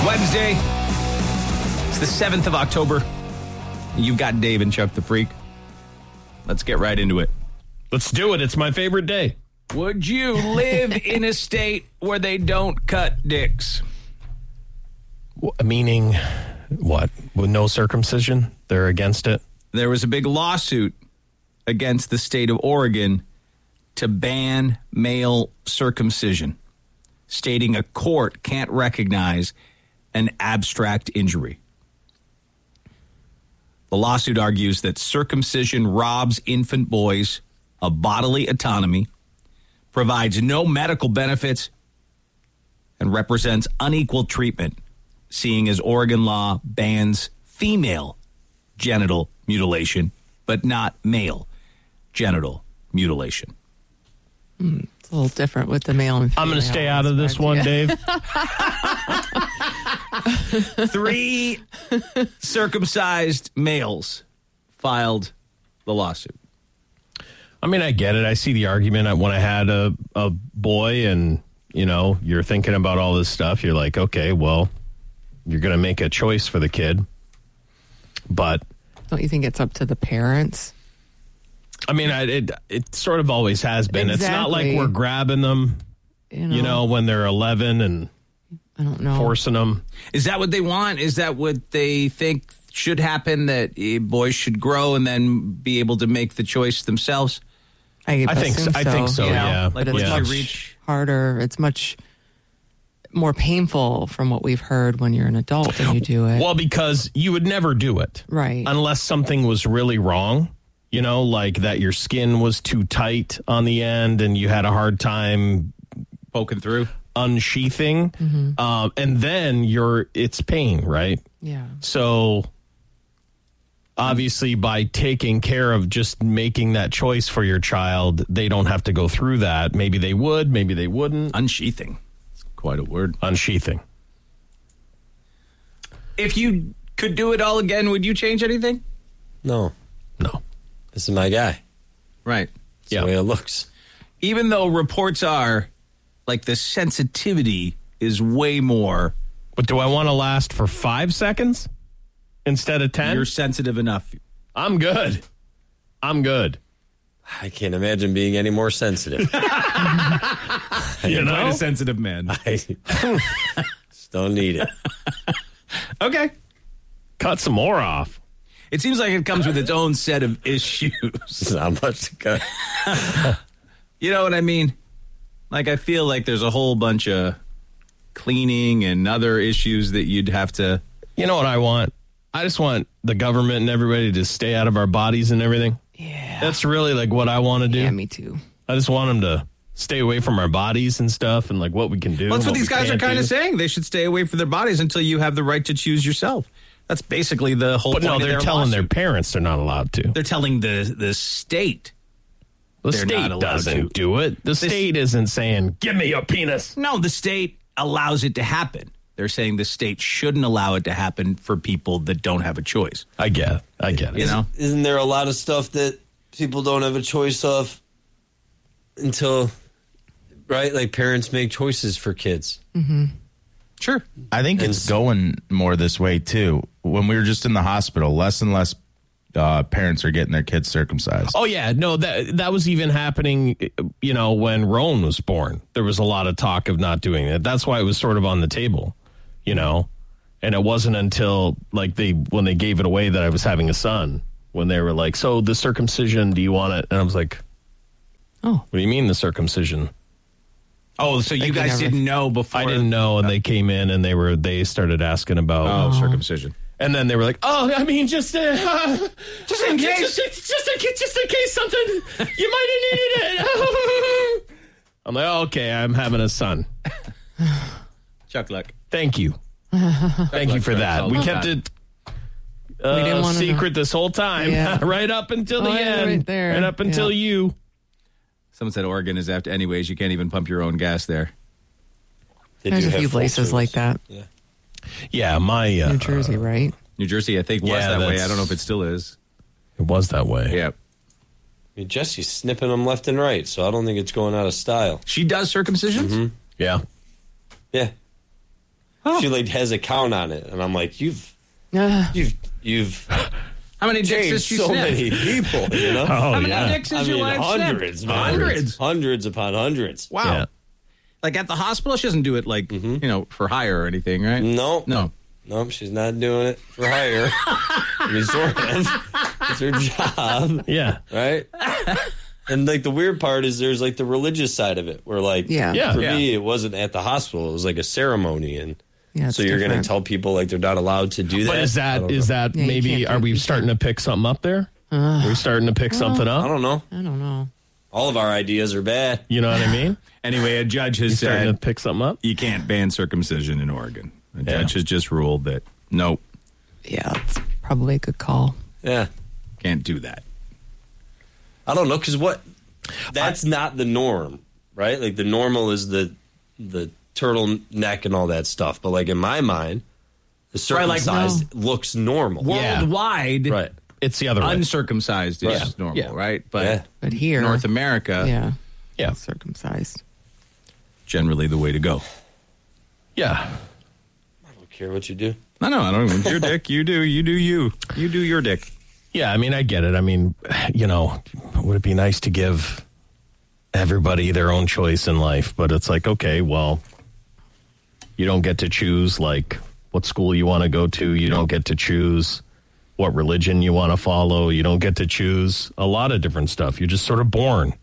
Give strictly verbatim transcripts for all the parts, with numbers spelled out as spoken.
Wednesday. It's the seventh of October. You've got Dave and Chuck the Freak. Let's get right into it. Let's do it. It's my favorite day. Would you live in a state where they don't cut dicks? Meaning what? With no circumcision? They're against it? There was a big lawsuit against the state of Oregon to ban male circumcision, stating a court can't recognize an abstract injury. The lawsuit argues that circumcision robs infant boys of bodily autonomy, provides no medical benefits, and represents unequal treatment, seeing as Oregon law bans female genital mutilation, but not male genital mutilation. Mm, it's a little different with the male and female. I'm going to stay out of this one, yeah. Dave. Three circumcised males filed the lawsuit. I mean, I get it. I see the argument. When I had a, a boy and, you know, you're thinking about all this stuff, you're like, okay, well, you're going to make a choice for the kid. But don't you think it's up to the parents? I mean, I, it it sort of always has been. Exactly. It's not like we're grabbing them, you know, you know when they're eleven and I don't know. forcing them. Is that what they want? Is that what they think should happen, that uh, boys should grow and then be able to make the choice themselves? I, I think so. I think so, you know? yeah. Like, but it's once yeah. you much reach... harder. It's much more painful from what we've heard when you're an adult and you do it. Well, because you would never do it. Right. Unless something was really wrong. You know, like that your skin was too tight on the end and you had a hard time poking through, unsheathing. Mm-hmm. Um, and then you're, it's pain, right? Yeah. So obviously by taking care of just making that choice for your child, they don't have to go through that. Maybe they would, maybe they wouldn't. Unsheathing. It's quite a word. Unsheathing. If you could do it all again, would you change anything? No. No. This is my guy. Right. That's yeah. the way it looks. Even though reports are like the sensitivity is way more. But do I want to last for five seconds instead of ten? You're sensitive enough. I'm good. I'm good. I can't imagine being any more sensitive. you You're know? quite a sensitive man. I just don't need it. Okay. Cut some more off. It seems like it comes with its own set of issues. Not much to cut. You know what I mean? Like, I feel like there's a whole bunch of cleaning and other issues that you'd have to... You know what I want? I just want the government and everybody to stay out of our bodies and everything. Yeah. That's really like what I want to do. Yeah, me too. I just want them to stay away from our bodies and stuff and like what we can do. Well, that's what, what these guys are kind of saying. They should stay away from their bodies until you have the right to choose yourself. That's basically the whole but point no, of they're their telling lawsuit. their parents they're not allowed to. They're telling the, the state The they're state not allowed doesn't to. do it. The This- state isn't saying, give me your penis. No, the state allows it to happen. They're saying the state shouldn't allow it to happen for people that don't have a choice. I get it. I get it. You know? Isn't there a lot of stuff that people don't have a choice of until, right? Like parents make choices for kids. Mm-hmm. Sure. I think And it's s- going more this way, too. When we were just in the hospital, less and less uh, parents are getting their kids circumcised. Oh, yeah. No, that that was even happening, you know, when Rowan was born. There was a lot of talk of not doing it. That's why it was sort of on the table, you know. And it wasn't until, like, they when they gave it away that I was having a son, when they were like, so the circumcision, do you want it? And I was like, Oh. what do you mean the circumcision? Oh, so you They could guys never- didn't know before? I didn't know, and they came in and they were they started asking about Oh, circumcision. and then they were like, "Oh, I mean, just uh, uh, Just in case. just, just, just in case, just in case something you might have needed it." I'm like, oh, "Okay, I'm having a son. Chuck luck. Thank you, thank you for that. We kept it uh, We didn't wanna secret know. this whole time, Yeah. right up until the Oh, yeah, end, right there. right up until Yeah. you." Someone said Oregon is after. Anyways, you can't even pump your own gas there. They There's do a have few full places service. like that. Yeah. Yeah, my uh, New Jersey, right? New Jersey, I think, was Yeah, that way. that's- I don't know if it still is. it was that way. Yeah. I mean, Jesse's snipping them left and right, so I don't think it's going out of style. She does circumcisions? Yeah. Yeah. Oh. She like has a count on it, and I'm like, you've, Uh, you've, you've How many dicks changed has she so sniffed? many people. You know, Oh, How many yeah. dicks I has your mean, wife hundreds, sniffed? man. Hundreds. hundreds upon hundreds. Wow. Yeah. Like at the hospital, she doesn't do it like, you know, for hire or anything, right? No, No. no, she's not doing it for hire. I mean, sort of. It's her job, Yeah. right? And like the weird part is there's like the religious side of it, where like, Yeah. Yeah. for Yeah. me, it wasn't at the hospital; it was like a ceremony, and yeah, it's so you're going to different. tell people like they're not allowed to do that. But is I that don't is know. that Yeah, you maybe can't do are it. we You starting to pick something up there? are we starting to pick something I up? don't know. I don't know. All of our ideas are bad. You know what I mean? Anyway, a judge You has starting to said pick something up? you can't ban circumcision in Oregon. A Yeah. judge has just ruled that, no, Yeah, it's probably a good call. Yeah, can't do that. I don't know because what that's not the norm, right? Like the normal is the the turtleneck and all that stuff. But like in my mind, the Right, like, circumcised looks normal. Yeah. Worldwide, Right. It's the other way. uncircumcised is Right. normal, Yeah. right? But Yeah. But here, North America, yeah, Yeah. circumcised. generally the way to go. Yeah. I don't care what you do. I know, I don't even. Your dick, you do, you do you. You do your dick. Yeah, I mean, I get it. I mean, you know, would it be nice to give everybody their own choice in life? But it's like, okay, well, you don't get to choose, like, what school you want to go to. You don't get to choose what religion you want to follow. You don't get to choose a lot of different stuff. You're just sort of born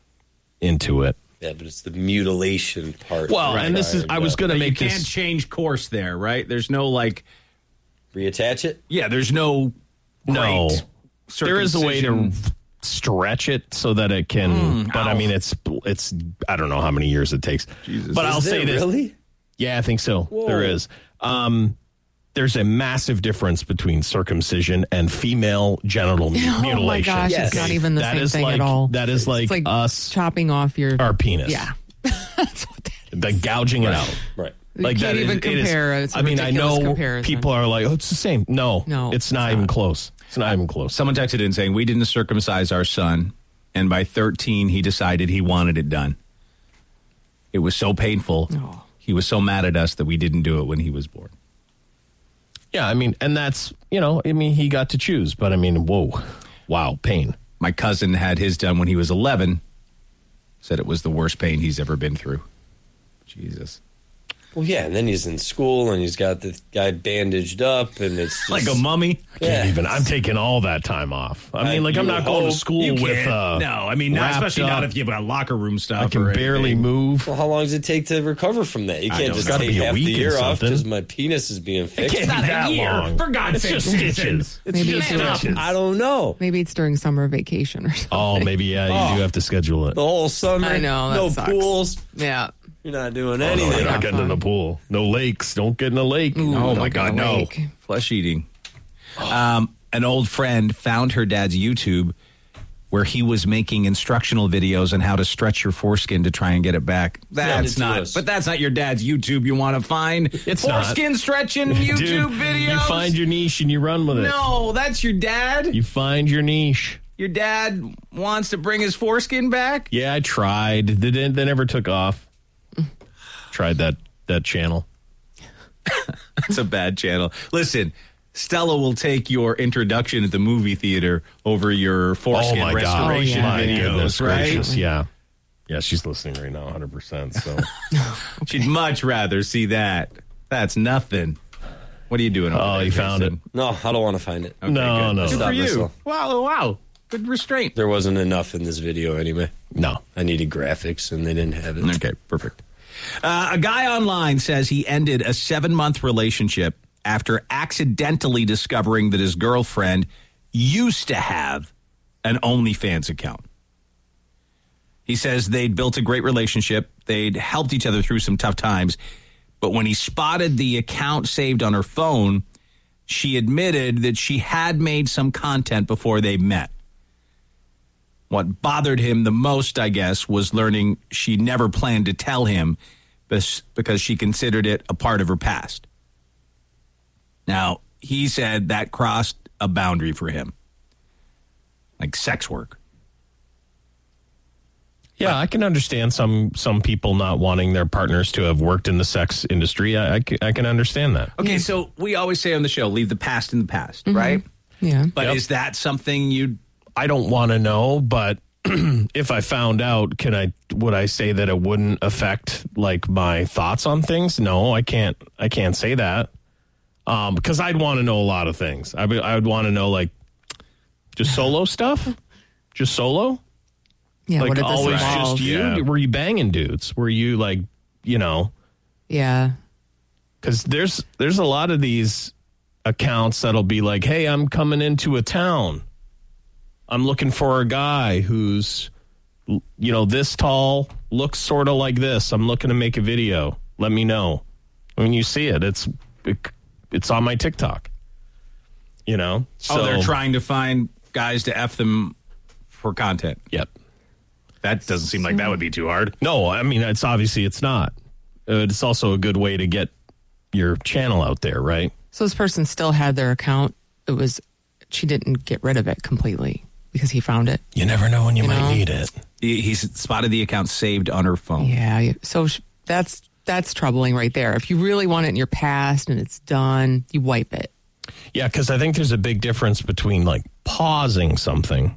into it. Yeah, but it's the mutilation part. Well, Right. and this is, I was going to But you make can't this. change course there, right? There's no like, reattach it. yeah, there's no. No, great there is a way to circumcision. stretch it so that it can. but I ow. mean, it's it's. I don't know how many years it takes. Jesus. But I'll Is say there this. really? Yeah, I think so. There is. Um, there's a massive difference between circumcision and female genital mu- Oh mutilation. my gosh, Yes. it's not even the That same is thing like at all. that is like, It's like us, chopping off your our penis. Yeah, that's what that is. the gouging it out. Right. You Like can't that even is- it is- compare. It's a I mean, I ridiculous know comparison. people are like, "Oh, it's the same." No, No, it's not it's even not. close. It's not even close. Someone texted in saying, we didn't circumcise our son, and by thirteen, he decided he wanted it done. It was so painful. Oh. He was so mad at us that we didn't do it when he was born. Yeah, I mean, and that's, you know, I mean, he got to choose, but I mean, whoa, wow, pain. My cousin had his done when he was eleven, said it was the worst pain he's ever been through. Jesus. Well, yeah, and then he's in school and he's got the guy bandaged up, and it's just, Like a mummy? Yeah. Even I'm taking all that time off. I mean, Uh, like, I'm you not going to hope- school You with, can't. uh, no, I mean, not, wrapped especially not up. if you've got locker room stuff. I can or barely anything. move. Well, how long does it take to recover from that? You I can't don't just know. Gotta take be a half the week or year off something. because my penis is being fixed. Can't be that long. For God's It's sake, just stitches. It's Maybe just it's stitches. I don't know. Maybe it's during summer vacation or something. Oh, maybe, yeah, you Oh. do have to schedule it. The whole summer, I know, that no sucks. pools. Yeah. You're not doing Oh, no, anything. you're not Not getting in the fun. pool. No lakes. Don't get in a lake. Oh, Ooh, my don't God, get a no. lake. Flesh eating. Um, an old friend found her dad's YouTube where he was making instructional videos on how to stretch your foreskin to try and get it back. That's it to not, us. but that's not your dad's YouTube you want to find. It's not. foreskin stretching YouTube Dude, videos. you find your niche and you run with it. no, that's your dad. You find your niche. Your dad wants to bring his foreskin back. Yeah, I tried. They didn't. They never took off. Tried that that channel. It's a bad channel. Listen, Stella will take your introduction at the movie theater over your foreskin oh my god! restoration Oh, yeah. My goodness videos, right? gracious! Yeah, yeah. She's listening right now, one hundred percent. So She'd much rather see that. That's nothing. What are you doing? over Oh, there, you found Jason? No, I don't want to find it. Okay, No, good. no. Good Stop for you. myself. Wow, wow. Good restraint. There wasn't enough in this video anyway. no. I needed graphics, and they didn't have it. Okay, perfect. Uh, a guy online says he ended a seven-month relationship after accidentally discovering that his girlfriend used to have an OnlyFans account. He says they'd built a great relationship. They'd helped each other through some tough times. But when he spotted the account saved on her phone, she admitted that she had made some content before they met. What bothered him the most, I guess, was learning she never planned to tell him bes- because she considered it a part of her past. Now, he said that crossed a boundary for him, like sex work. Yeah, I can understand some some people not wanting their partners to have worked in the sex industry. I, I, c- I can understand that. Okay, so we always say on the show, leave the past in the past, right? Yeah. But Yep. is that something you'd... I don't want to know, but if I found out, can I would I say that it wouldn't affect like my thoughts on things? No, I can't. I can't say that um, because I'd want to know a lot of things. I would, I would want to know like just solo stuff, just solo. Yeah. Like what did this always involve? just you? Yeah. Were you banging dudes? Were you like, you know, Yeah. because there's there's a lot of these accounts that'll be like, hey, I'm coming into a town. I'm looking for a guy who's, you know, this tall, looks sort of like this. I'm looking to make a video. Let me know. When you see it, it's it, it's on my TikTok. You know? Oh, they're trying to find guys to F them for content. Yep. That doesn't seem like that would be too hard. No, I mean, it's obviously it's not. Uh, it's also a good way to get your channel out there, right? So this person still had their account. It was, she didn't get rid of it completely because he found it. You never know when you, You might know? need it. He, he spotted the account saved on her phone. Yeah. So sh- that's that's troubling right there. If you really want it in your past and it's done, you wipe it. Yeah, because I think there's a big difference between like pausing something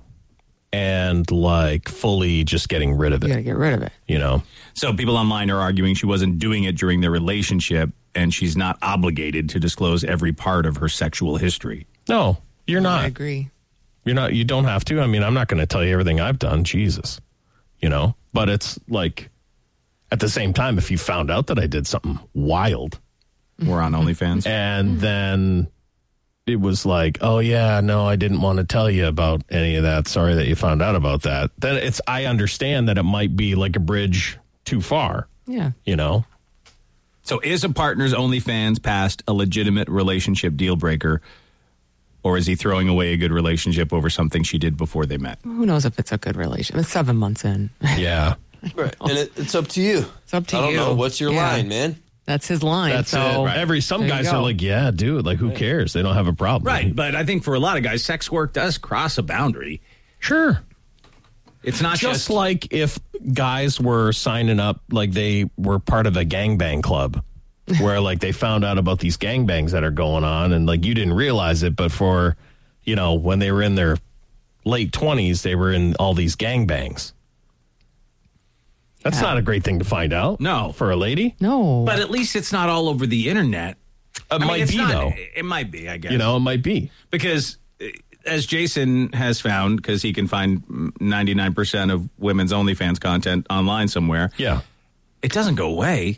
and like fully just getting rid of You got to it, get rid of it. you know? So people online are arguing she wasn't doing it during their relationship and she's not obligated to disclose every part of her sexual history. No, you're I not. agree. You're not. You don't have to. I mean, I'm not going to tell you everything I've done. Jesus, you know. But it's like, at the same time, if you found out that I did something wild, We're on OnlyFans. and then it was like, oh yeah, no, I didn't want to tell you about any of that. Sorry that you found out about that. Then it's. I understand that it might be like a bridge too far. Yeah. You know. So is a partner's OnlyFans past a legitimate relationship deal breaker, or is he throwing away a good relationship over something she did before they met? Who knows if it's a good relationship? It's seven months in. Yeah. Right. And it, it's up to you. It's up to I don't you. know. What's your Yeah. line, man? That's his line. That's so it. Every some there you guys go. are like, yeah, dude, like who cares? They don't have a problem. Right, but I think for a lot of guys, sex work does cross a boundary. Sure. It's not Just just, like if guys were signing up, like they were part of a gangbang club, where like they found out about these gangbangs that are going on, and like you didn't realize it, but for, you know, when they were in their late twenties, they were in all these gangbangs. That's Yeah. not a great thing to find out. No. For a lady. No. but at least it's not all over the internet. It I mean, might it's be, not- though. It might be, I guess. You know, it might be. Because uh, as Jason has found, because he can find ninety-nine percent of women's OnlyFans content online somewhere, Yeah. it doesn't go away.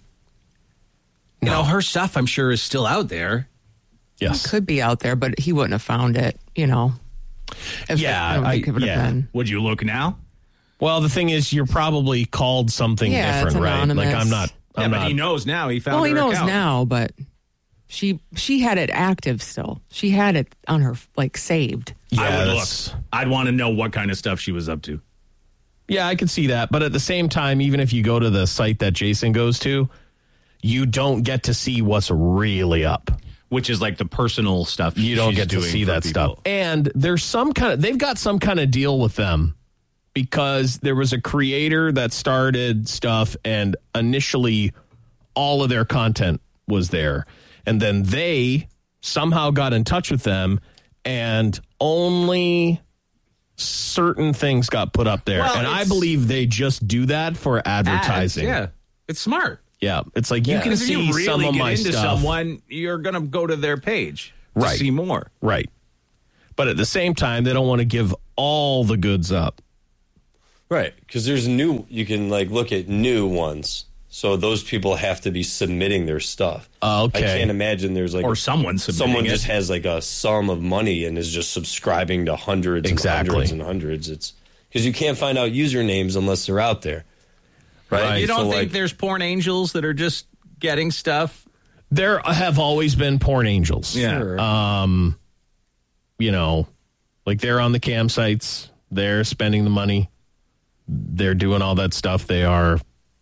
You know, her stuff, I'm sure, is still out there. Yes. could be out there, but he wouldn't have found it, you know. If Yeah, I don't think I- it would yeah. have been. Would you look now? Well, the thing is, you're probably called something Yeah, it's different, right? anonymous. Like I'm not. Yeah, I'm but not. he knows now. He found Well, he her knows account. now, but she she had it active still. She had it on her like saved. Yeah, I would look. that's- I'd want to know what kind of stuff she was up to. Yeah, I can see that. But at the same time, even if you go to the site that Jason goes to, you don't get to see what's really up. Which is like the personal stuff. You don't she's get to doing see for that people. stuff. And there's some kind of, they've got some kind of deal with them because there was a creator that started stuff and initially all of their content was there. And then they somehow got in touch with them and only certain things got put up there. Well, and I it's- believe they just do that for Ads, advertising. yeah, it's smart. Yeah, it's like you can Because if see you really some of get my into stuff. someone, you're going to go to their page to Right. see more. Right. But at the same time, they don't want to give all the goods up. Right. Because there's new, you can like look at new ones. So those people have to be submitting their stuff. Oh, okay. I can't imagine there's like Or someone submitting someone it. just has like a sum of money and is just subscribing to hundreds Exactly. and hundreds and hundreds. It's because you can't find out usernames unless they're out there. Right. Right. You don't So, think like, there's porn angels that are just getting stuff? There have always been porn angels. Yeah. Sure. You know, like they're on the campsites, they're spending the money, they're doing all that stuff. They are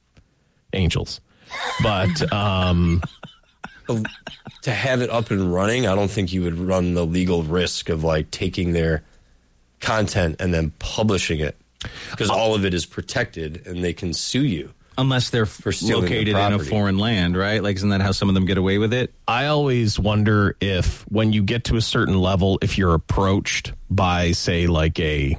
angels. But um, to have it up and running, I don't think you would run the legal risk of like taking their content and then publishing it. because all of it is protected and they can sue you. Unless they're For stealing the located in a property. foreign land, right? Like, isn't that how some of them get away with it? I always wonder if when you get to a certain level, if you're approached by, say, like a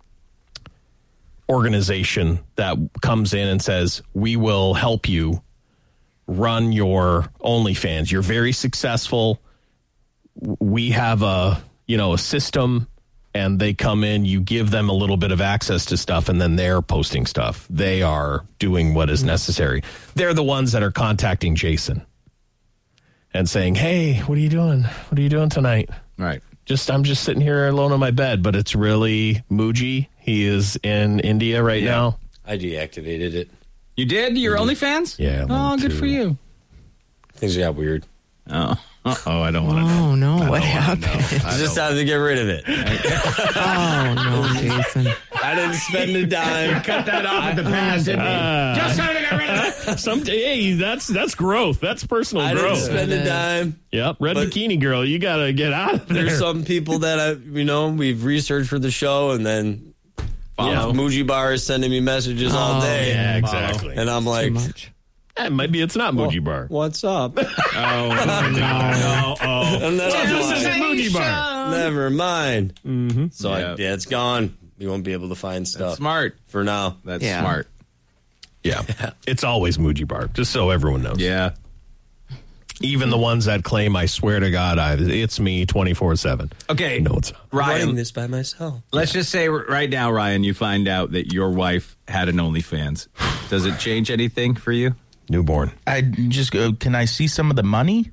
organization that comes in and says, we will help you run your OnlyFans. You're very successful. We have a, you know, a system, and they come in, you give them a little bit of access to stuff, and then they're posting stuff. They are doing what is necessary. They're the ones that are contacting Jason and saying, hey, what are you doing? What are you doing tonight? Right. Just I'm just sitting here alone on my bed, but it's really Muji. He is in India right Yeah. now. I deactivated it. You did? Your OnlyFans? Yeah, Oh, mine good too. for you. Things got weird. Oh, uh-oh, I don't want to know. Oh, no. What happened? It's just time to get rid of it. Oh, no, Jason. I didn't spend a dime. Cut that off at the pass, didn't you? Just trying to get rid of it. Some hey, that's that's growth. That's personal I didn't growth. spend It a is. dime. Yep, red But- bikini girl, you gotta get out of there. There's some people that I, you know, we've researched for the show, and then you know, Muji Bar is sending me messages all Oh, day. yeah, exactly. And I'm Too like, much. Eh, maybe it's not Muji Bar. what's up? Oh, no. Oh, And then I'm This like, isn't Muji Bar. never mind. Mm-hmm. So Yeah. I, yeah, it's gone. You won't be able to find stuff smart. for now. That's Yeah. smart. Yeah, it's always Muji Bar. Just so everyone knows. Yeah. Even the ones that claim, I swear to God, I it's me twenty-four seven. Okay. No, it's not. Writing Ryan, this by myself. let's just say right now, Ryan, you find out that your wife had an OnlyFans. Does it change anything for you? Newborn. I just go, can I see some of the money?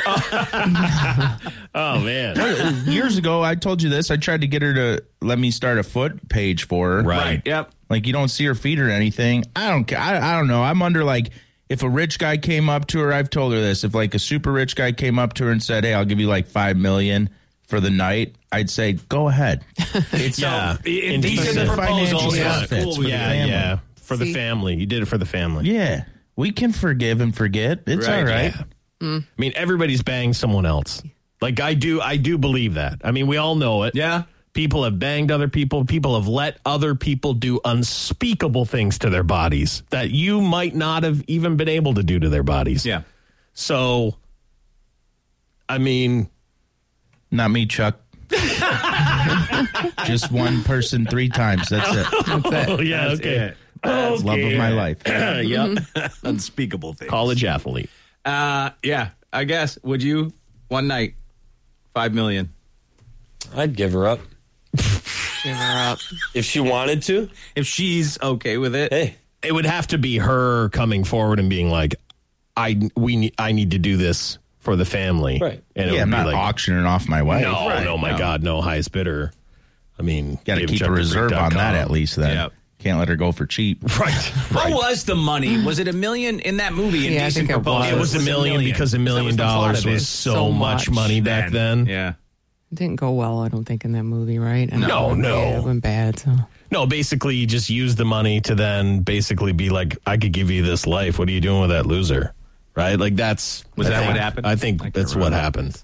Oh man. Years ago, I told you this. I tried to get her to let me start a foot page for her. Right. Yep. Like, you don't see her feet or anything. I don't ca- I, I don't know. I'm under, like, if a rich guy came up to her, I've told her this. If, like, a super rich guy came up to her and said, hey, I'll give you, like, five million dollars for the night, I'd say, go ahead. It's Yeah. Indecent It's a proposals. financial Yeah. benefits Cool. for the Yeah, family. yeah. For the See? family. You did it for the family. Yeah. We can forgive and forget. It's Right, all right. Yeah. I mean, everybody's banging someone else. Like I do, I do believe that. I mean, we all know it. Yeah. People have banged other people. People have let other people do unspeakable things to their bodies that you might not have even been able to do to their bodies. Yeah. So, I mean, Not me, Chuck. Just one person three times. That's it. oh yeah, That's okay. it. Love of my life. Yep. Unspeakable things. College athlete. Uh, yeah, I guess. Would you one night, five million? I'd give her up. Give her up. If she wanted to, If she's okay with it. hey, It would have to be her coming forward and being like, "I we need, I need to do this for the family." Right. And it Yeah, would I'm be not like, auctioning off my wife. No, Right, no, my no. God, no, highest bidder. I mean, Got to give keep a Chuck the reserve Freak on dot that com. at least then. Yep. Can't let her go for cheap. Right. What was the money? Was it a million in that movie? Yeah, I Indecent think it Proposals? was. It was a million because a million That was the plot dollars of it. was so, So much much money back then. Yeah. It didn't go well, I don't think, in that movie, right? And No, it went no. bad, It went bad. So. No, basically, you just use the money to then basically be like, I could give you this life. What are you doing with that loser? Right? Like, that's. Was I that think- what happened? I think I can't that's what remember. happened.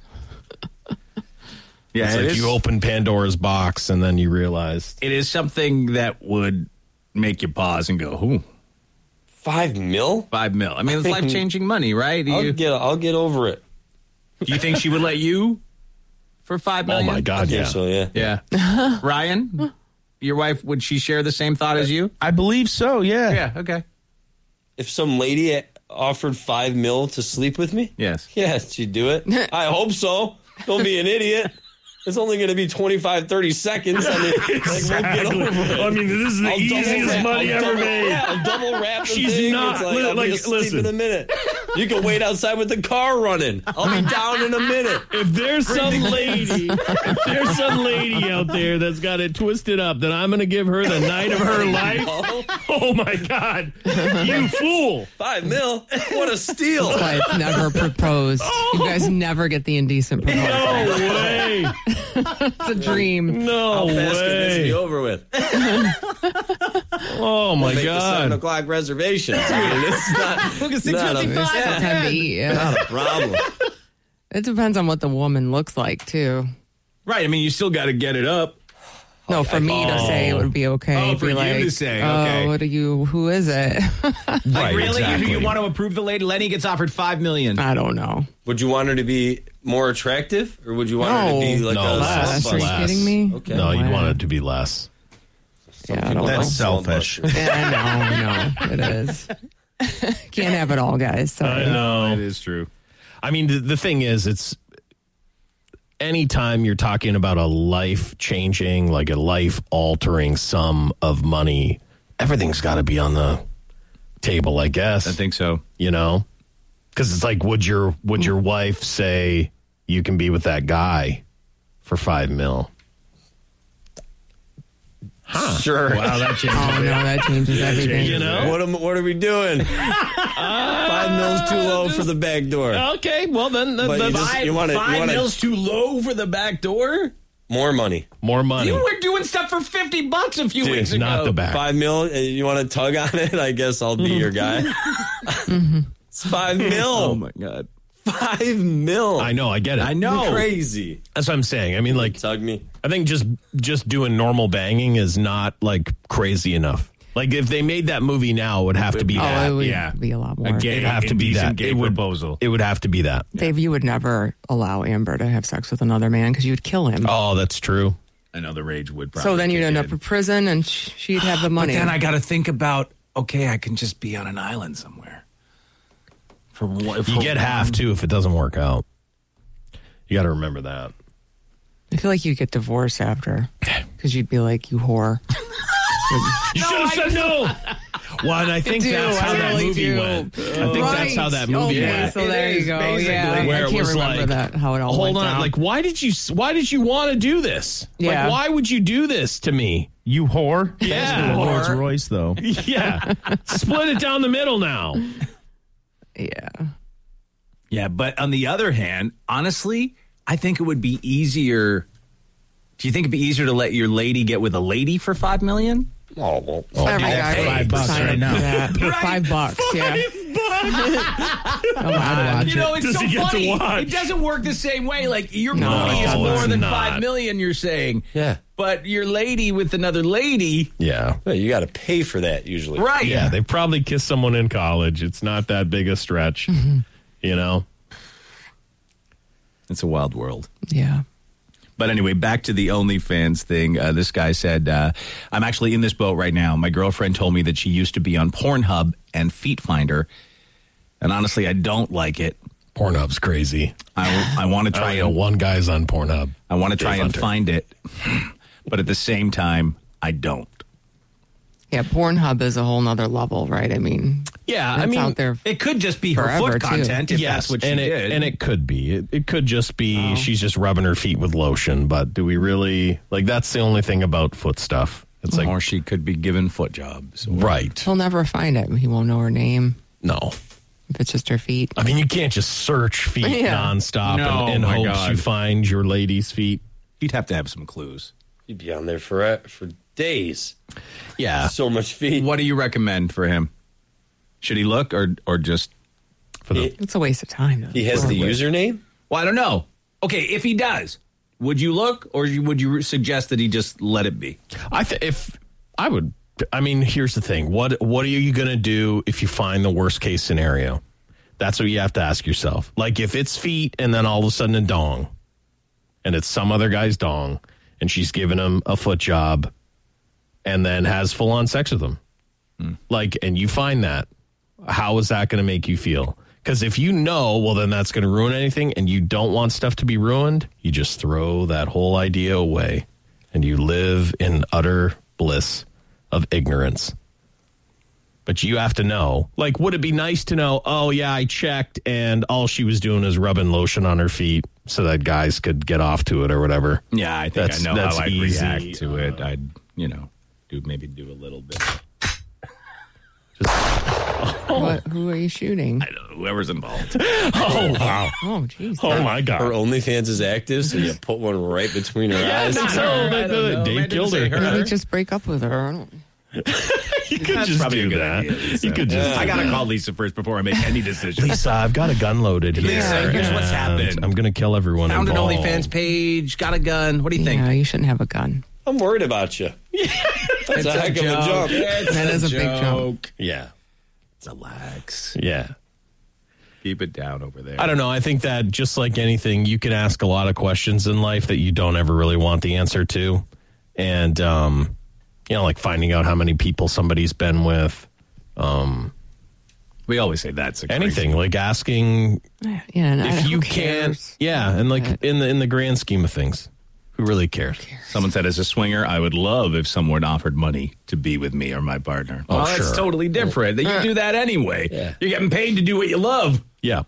Yeah, It's it like is- you open Pandora's box and then you realize. it is something that would make you pause and go, "Ooh, five mil? five mil." I mean, it's life changing money, right? Do I'll you, get. I'll get over it. do you think she would let you for five Oh, million? my I God, think yeah. so. Yeah. Yeah, Ryan, your wife, would she share the same thought as you? I believe so, yeah. Yeah. Okay. If some lady offered five mil to sleep with me, Yes. yeah, she'd do it. I hope so. Don't be an idiot. It's only going to be twenty-five, thirty seconds. I mean, like, we'll get over it. I mean, this is the I'll double easiest wrap- money I'll ever double- made. Yeah, I'll double wrap the She's thing. not- It's like, li- I'll like, be asleep listen. in a minute. You can wait outside with the car running. I'll be down in a minute. If there's some lady, if there's some lady out there that's got it twisted up, then I'm going to give her the night of her life. Oh my God, you fool! Five mil? What a steal. That's why it's never proposed. You guys never get the indecent proposal. No way! It's a dream. No How fast can this way! be over with? Oh my Make the seven God! o'clock reservations. I mean, it's not, Look at not, It's a, still time to eat. Yeah. not a problem. It depends on what the woman looks like, too. Right. I mean, you still got to get it up. No, for me to say it would be okay. Oh, for be you like, to say, oh, okay. what are you? Who is it? Like, Right, really? exactly. You, you want to approve the lady? Lenny gets offered five million. I don't know. Would you want her to be more attractive, or would you want her to be No. like No, a less. Are you slut? kidding me? Okay. No, you'd Wow. want it to be less. Yeah, I don't That's know. selfish. Yeah, I know, I know. It is. Can't have it all, guys. Sorry. I know. It is true. I mean, the, the thing is, it's anytime you're talking about a life changing, like a life altering sum of money, everything's got to be on the table, I guess. I think so. You know, because it's like, would your would your wife say you can be with that guy for five mil? Sure. Wow, that changes. Oh no, that changes everything. You know? What am, What are we doing? Five mils too low for the back door. Okay, well then, that, But you that's just- you wanna- you five wanna- mils too low for the back door? More money. more money. You were doing stuff for fifty bucks a few Dude, weeks ago. not the back. Five mil. uh, You want to tug on it? I guess I'll be your guy. It's five mil. Oh my god. Five mil. I know, I get it. I know. Crazy. That's what I'm saying. I mean, like, Tug me. I think just just doing normal banging is not like crazy enough. Like if they made that movie now, it would have to be Oh, that. it would yeah. be a lot more. A gay, It'd have to be indecent that. gay It would- proposal. It would have to be that. Dave, you would never allow Amber to have sex with another man because you would kill him. Oh, that's true. I know the rage would probably so then you'd kick end in. up in prison and sh- she'd have the money. But then I got to think about, okay, I can just be on an island somewhere. For what? You get half too if it doesn't work out. You got to remember that. I feel like you'd get divorced after because you'd be like, you whore. You should have said no. Well, and I think do. that's how I that really movie do. went. I think that's how that movie okay, went. So It there is, you go. basically. Yeah, Where I it can't was remember like, that how it all Hold went on, down. like why did you why did you want to do this? Yeah. Like why would you do this to me? You whore. Yeah. Rolls Royce though. Yeah, split it down the middle now. yeah. Yeah, but on the other hand, honestly, I think it would be easier. Do you think it'd be easier to let your lady get with a lady for five million? Oh, well. Every yeah, guy would five bucks sign right up now. for that. Five bucks, yeah. I'd watch You know, it. it's Does so he get to funny. watch? It doesn't work the same way. Like your No, money is it's more than not. five million. You're saying, Yeah. but your lady with another lady, Yeah. Well, you got to pay for that usually. right? Yeah, they probably kissed someone in college. It's not that big a stretch, you know. It's a wild world. Yeah. But anyway, back to the OnlyFans thing. Uh, this guy said, uh, I'm actually in this boat right now. My girlfriend told me that she used to be on Pornhub and Feet Finder. And honestly, I don't like it. Pornhub's crazy. I, I want to try I know and one guy's on Pornhub. I want to try Dave and Hunter. find it. But at the same time, I don't. Yeah, Pornhub is a whole nother level, right? I mean, Yeah, I it's mean, out there. It could just be her Forever, foot too. content if yes, that's what she and it, did. and it could be. It, it could just be she's just rubbing her feet with lotion. But do we really like? That's the only thing about foot stuff. It's like or she could be given foot jobs. Or- right. He'll never find it. He won't know her name No, if it's just her feet. I mean you can't just search feet Yeah. nonstop No, in, in my hopes God. you find your lady's feet. You'd have to have some clues. You'd be on there for for days. Yeah, So much feet. What do you recommend for him? Should he look or or just? for the He, It's a waste of time. Though. he has the username? Well, I don't know. Okay, if he does, would you look or you- would you suggest that he just let it be? I th- if I would, I mean, here's the thing. What what are you going to do if you find the worst case scenario? That's what you have to ask yourself. Like if it's feet and then all of a sudden a dong, and it's some other guy's dong, and she's giving him a foot job, and then has full on sex with him, like, and you find that, how is that going to make you feel? Because if you know, well, then that's going to ruin anything, and you don't want stuff to be ruined, you just throw that whole idea away, and you live in utter bliss of ignorance. But you have to know. Like, would it be nice to know, oh, yeah, I checked, and all she was doing is rubbing lotion on her feet so that guys could get off to it or whatever? Yeah, I think That's- I know that's how I'd easy. react to it. I'd, you know, do maybe do a little bit. What, who are you shooting? I don't know, whoever's involved. Oh, wow. Oh, jeez. Oh, my God. Her OnlyFans is active, so you put one right between her eyes. So, I but, don't know. uh, Dave Maybe killed say her. her. Maybe just break up with her. I don't. You could That's just probably do a good that. idea, Lisa. You could just. I gotta call Lisa first before I make any decision. Lisa, I've got a gun loaded here. Lisa, here's what's and happened. I'm going to kill everyone Found an involved. OnlyFans page, got a gun. What do you think? Yeah, you shouldn't have a gun. I'm worried about you. That's a heck of a jump. That is a big jump. Yeah. Relax. Yeah. Keep it down over there. I don't know. I think that just like anything, you can ask a lot of questions in life that you don't ever really want the answer to. And, um, you know, like finding out how many people somebody's been with. Um, we always say that's a anything crazy. Like asking Yeah, and I- if who you cares? can't. Yeah. And like in the, in the grand scheme of things, who really cares? Someone said, as a swinger, I would love if someone offered money to be with me or my partner. Oh, well, sure. that's totally different. You do that anyway. Yeah. You're getting paid to do what you love. Yeah.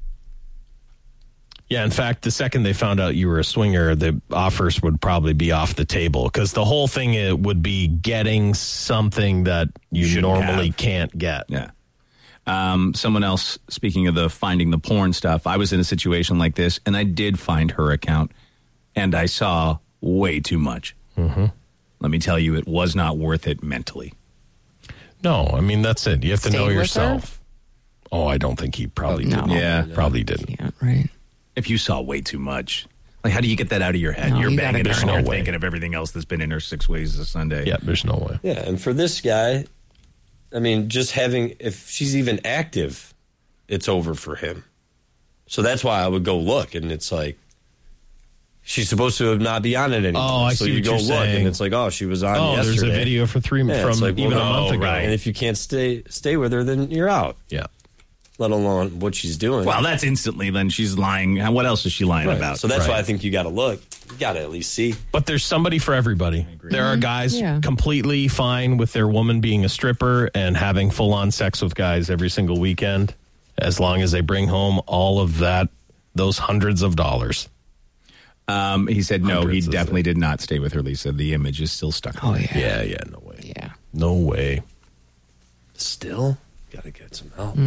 Yeah, in fact, the second they found out you were a swinger, the offers would probably be off the table because the whole thing it would be getting something that you Shouldn't normally have. can't get. Yeah. Um, someone else, speaking of the finding the porn stuff, I was in a situation like this, and I did find her account, and I saw way too much. Mm-hmm. Let me tell you, it was not worth it mentally. No, I mean, that's it. You have to Stay know with yourself. Oh, I don't think he probably Oh, no. didn't. Yeah. Probably didn't. Yeah, right. If you saw way too much, like, how do you get that out of your head? No, You're you banging gotta her, go. and you're No way. thinking of everything else that's been in her six ways a Sunday. Yeah, there's no way. Yeah, and for this guy, I mean, just having, if she's even active, it's over for him. So that's why I would go look, and it's like, she's supposed to not be on it anymore. Oh, I so see you what go you're look, saying. and it's like, oh, she was on Oh, yesterday. there's a video for three Yeah, from it's like, even well, a month oh, ago. right. And if you can't stay stay with her, then you're out, Yeah. let alone what she's doing. Well, that's instantly, then she's lying. What else is she lying Right. about? So that's Right. why I think you got to look. You got to at least see. But there's somebody for everybody. There are guys Yeah. completely fine with their woman being a stripper and having full on sex with guys every single weekend, as long as they bring home all of that, those hundreds of dollars. Um, he said no, he Hundreds, is definitely it? did not stay with her, Lisa. The image is still stuck. Oh, on yeah. Yeah, yeah, no way. Yeah. No way. Still, got to get some help.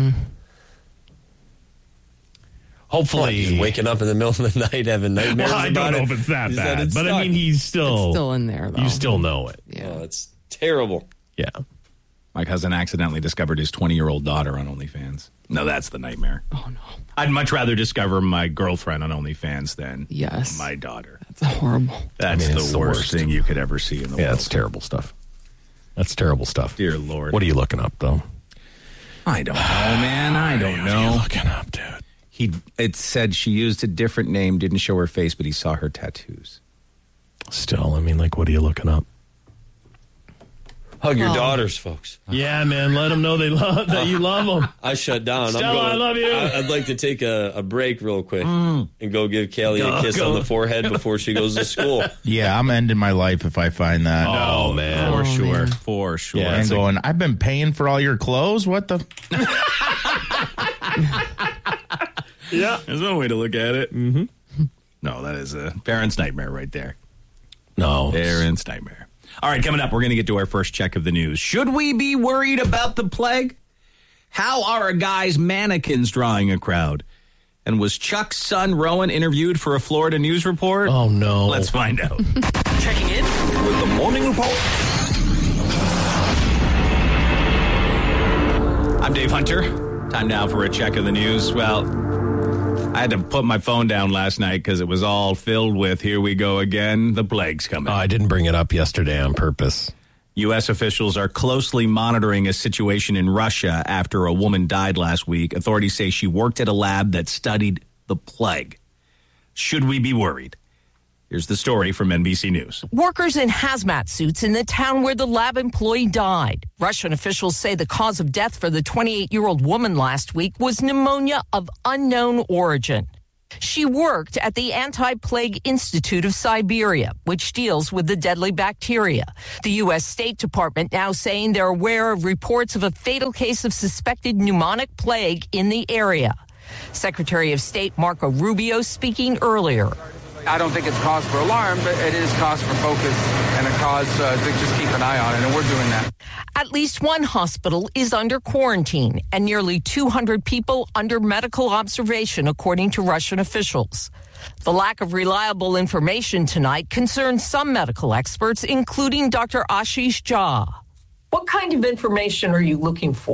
Hopefully. He's waking up in the middle of the night having nightmares Well, I about don't know it. if it's that He said bad, it's but I stuck. mean, he's still, It's still in there, though. you still know it. Yeah. Oh, it's terrible. Yeah. My cousin accidentally discovered his twenty-year-old daughter on OnlyFans. No, that's the nightmare. Oh, no. I'd much rather discover my girlfriend on OnlyFans than Yes. my daughter. That's horrible. That's mean, the, it's worst the worst. thing you could ever see in the Yeah, world. it's terrible stuff. That's terrible stuff. Dear Lord. What are you looking up, though? I don't know, man. I don't know. looking up, dude? He it said she used a different name, didn't show her face, but he saw her tattoos. Still, I mean, like, what are you looking up? Hug your Oh. daughters, folks. Yeah, man, let them know they love that you love them. I shut down. Stella, I'm going, I love you. I, I'd like to take a, a break real quick and go give Callie Go, a kiss go. on the forehead before she goes to school. Yeah, I'm ending my life if I find that. Oh, man. For Oh, sure. man. For sure. Yeah, And That's a- going, I've been paying for all your clothes? What the? yeah, there's one way to look at it. Mm-hmm. No, that is a parent's nightmare right there. No. Parent's nightmare. All right, coming up, we're going to get to our first check of the news. Should we be worried about the plague? How are a guy's mannequins drawing a crowd? And was Chuck's son, Rowan, interviewed for a Florida news report? Oh, no. Let's find out. Checking in with the morning report. I'm Dave Hunter. Time now for a check of the news. Well, I had to put my phone down last night because it was all filled with, here we go again, the plague's coming. Oh, I didn't bring it up yesterday on purpose. U S officials are closely monitoring a situation in Russia after a woman died last week. Authorities say she worked at a lab that studied the plague. Should we be worried? Here's the story from N B C News. Workers in hazmat suits in the town where the lab employee died. Russian officials say the cause of death for the twenty-eight-year-old woman last week was pneumonia of unknown origin. She worked at the Anti-Plague Institute of Siberia, which deals with the deadly bacteria. The U S State Department now saying they're aware of reports of a fatal case of suspected pneumonic plague in the area. Secretary of State Marco Rubio speaking earlier. I don't think it's cause for alarm, but it is cause for focus and a cause uh, to just keep an eye on it, and we're doing that. At least one hospital is under quarantine and nearly two hundred people under medical observation, according to Russian officials. The lack of reliable information tonight concerns some medical experts, including Doctor Ashish Jha. What kind of information are you looking for?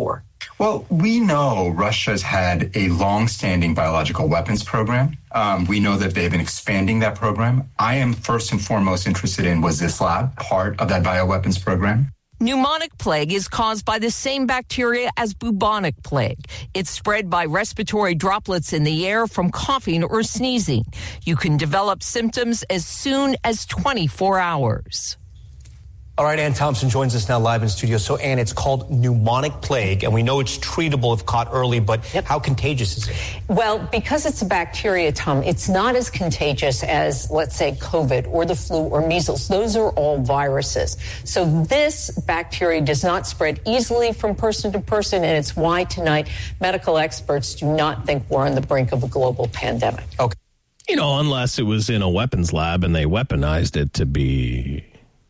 Well, we know Russia's had a long-standing biological weapons program. Um, we know that they've been expanding that program. I am first and foremost interested in, was this lab part of that bioweapons program? Pneumonic plague is caused by the same bacteria as bubonic plague. It's spread by respiratory droplets in the air from coughing or sneezing. You can develop symptoms as soon as twenty-four hours. All right, Ann Thompson joins us now live in studio. So, Ann, it's called pneumonic plague, and we know it's treatable if caught early, but yep. How contagious is it? Well, because it's a bacteria, Tom, it's not as contagious as, let's say, COVID or the flu or measles. Those are all viruses. So this bacteria does not spread easily from person to person, and it's why tonight medical experts do not think we're on the brink of a global pandemic. Okay. You know, unless it was in a weapons lab and they weaponized it to be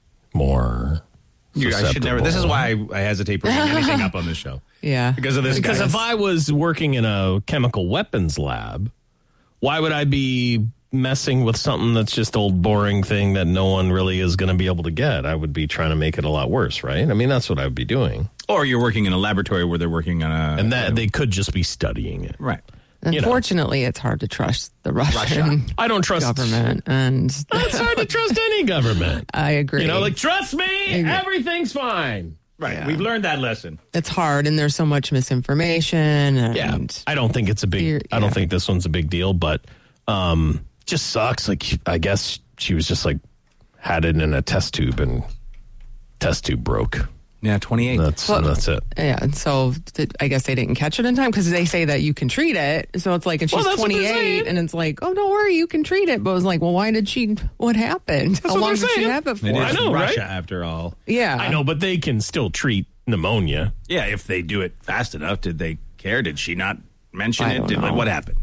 more You, I should never. This is why I, I hesitate bringing anything up on this show. Yeah, because of this. Because guy. if I was working in a chemical weapons lab, why would I be messing with something that's just old boring thing that no one really is going to be able to get? I would be trying to make it a lot worse, right? I mean, that's what I would be doing. Or you're working in a laboratory where they're working on a, and that they could just be studying it, right? Unfortunately, you know. It's hard to trust the Russian Russia. I don't trust government, and it's hard to trust any government. I agree. You know, like trust me, everything's fine. Right, yeah. We've learned that lesson. It's hard, and there's so much misinformation. And yeah, I don't think it's a big. Yeah. I don't think this one's a big deal, but um, just sucks. Like I guess she was just like had it in a test tube, and test tube broke. Yeah, twenty-eight. That's well, that's it. Yeah, and so did, I guess they didn't catch it in time because they say that you can treat it. So it's like, and she's well, twenty-eight, and it's like, oh, don't worry, you can treat it. But it was like, well, why did she? What happened? That's How long did saying. she have it for? It is I know, Russia, right? After all. Yeah, I know, but they can still treat pneumonia. Yeah, if they do it fast enough. Did they care? Did she not mention I it? Did, know. what happened?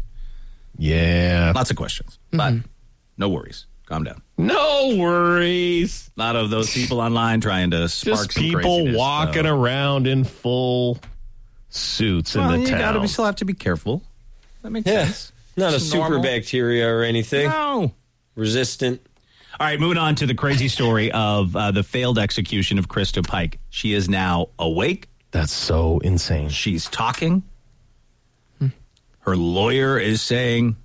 Yeah, lots of questions, mm-hmm. but no worries. Calm down. No worries. A lot of those people online trying to spark Just some people walking so. around in full suits well, in the you town. gotta be, still have to be careful. That makes yeah. sense. Not it's a super normal. bacteria or anything. No. Resistant. All right, moving on to the crazy story of uh, the failed execution of Krista Pike. She is now awake. That's so insane. She's talking. Hmm. Her lawyer is saying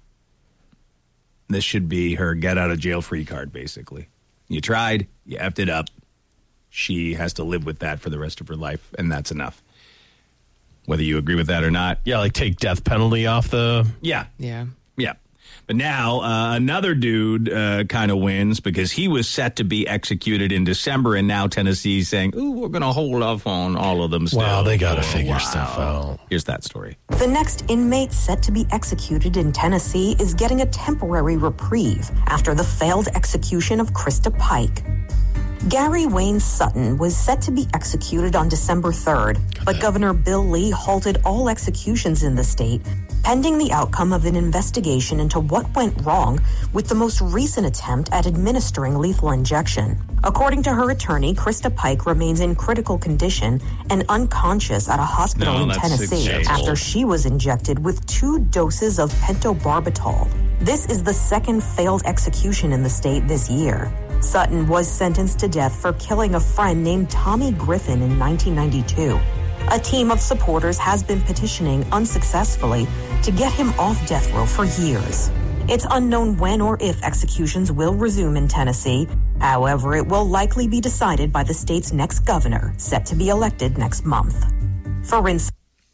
this should be her get out of jail free card, basically. You tried, you effed it up. She has to live with that for the rest of her life, and that's enough. Whether you agree with that or not. Yeah, like take death penalty off the... Yeah. Yeah. Yeah. But now uh, another dude uh, kind of wins because he was set to be executed in December, and now Tennessee's saying, ooh, we're going to hold off on all of them still. Wow, they got to for a figure while. stuff out. Here's that story. The next inmate set to be executed in Tennessee is getting a temporary reprieve after the failed execution of Krista Pike. Gary Wayne Sutton was set to be executed on December third, but Governor Bill Lee halted all executions in the state, pending the outcome of an investigation into what went wrong with the most recent attempt at administering lethal injection. According to her attorney, Krista Pike remains in critical condition and unconscious at a hospital No, in that's Tennessee example. after she was injected with two doses of pentobarbital. This is the second failed execution in the state this year. Sutton was sentenced to death for killing a friend named Tommy Griffin in nineteen ninety-two. A team of supporters has been petitioning unsuccessfully to get him off death row for years. It's unknown when or if executions will resume in Tennessee. However, it will likely be decided by the state's next governor, set to be elected next month. For instance,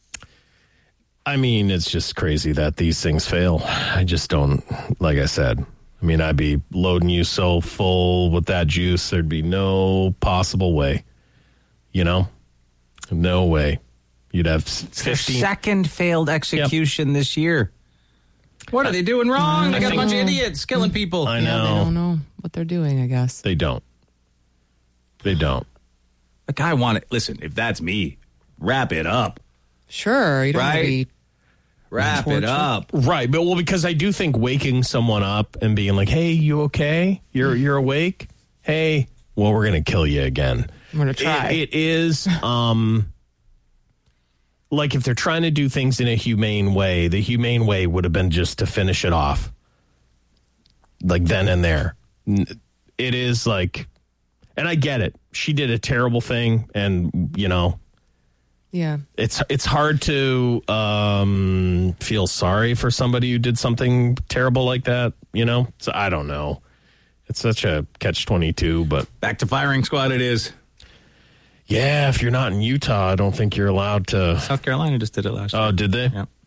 I mean, it's just crazy that these things fail. I just don't, like I said, I mean, I'd be loading you so full with that juice, there'd be no possible way. You know? No way. You'd have fifteen. Their second failed execution yep. this year. What are they doing wrong? They got a bunch of idiots killing people. I Yeah, know. they don't know what they're doing, I guess. They don't. They don't. Like, I want it. Listen, if that's me, wrap it up. Sure. You don't Right? want to be Wrap it up. Right, but well, because I do think waking someone up and being like, "Hey, you okay? You're you're awake? Hey, well, we're gonna kill you again." I'm going to try. It, it is um, like if they're trying to do things in a humane way, the humane way would have been just to finish it off, like then and there. It is like, and I get it. She did a terrible thing, and you know, Yeah. It's it's hard to um, feel sorry for somebody who did something terrible like that, you know? So I don't know. It's such a catch twenty-two, but... Back to firing squad it is. Yeah, if you're not in Utah, I don't think you're allowed to... South Carolina just did it last year. Oh, did they? Yep.